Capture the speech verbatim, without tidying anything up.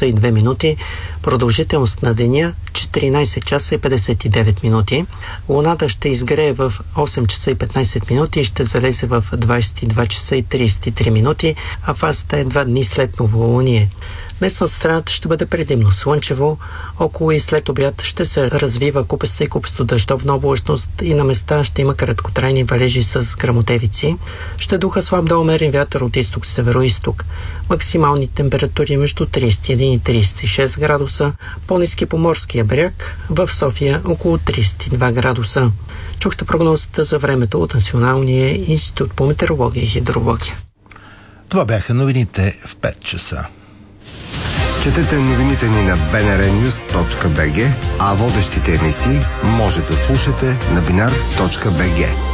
часа и две минути, продължителност на деня четиринайсет часа и петдесет и девет минути. Луната ще изгрее в осем часа и петнайсет минути и ще залезе в двайсет и два часа и трийсет и три минути, а фазата е два дни след новолуние. Днес над страната ще бъде предимно слънчево, около и след обяд ще се развива купеста и купесто дъждовна облачност и на места ще има краткотрайни валежи с гръмотевици. Ще духа слаб до умерен вятър от изток северо-изток. Максимални температури между трийсет и един и трийсет и шест градуса, по-ниски по морския бряг, в София около трийсет и два градуса. Чухте прогнозата за времето от Националния институт по метеорология и хидрология. Това бяха новините в пет часа. Четете новините ни на би ен ар нюз точка би джи, а водещите емисии може да слушате на бинар точка би джи.